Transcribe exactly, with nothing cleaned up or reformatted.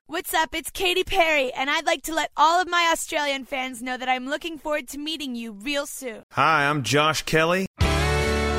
What's up? It's Katy Perry, and I'd like to let all of my Australian fans know that I'm looking forward to meeting you real soon. Hi, I'm Josh Kelly.